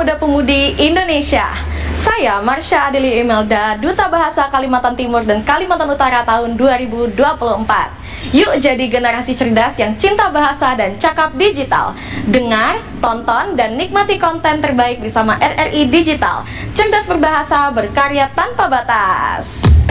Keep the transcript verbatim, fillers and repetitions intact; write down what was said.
pemuda-pemudi Indonesia. Saya Marsha Adeli Imelda, Duta Bahasa Kalimantan Timur dan Kalimantan Utara tahun dua ribu dua puluh empat. Yuk jadi generasi cerdas yang cinta bahasa dan cakap digital. Dengar, tonton, dan nikmati konten terbaik bersama R R I Digital. Cerdas berbahasa, berkarya tanpa batas.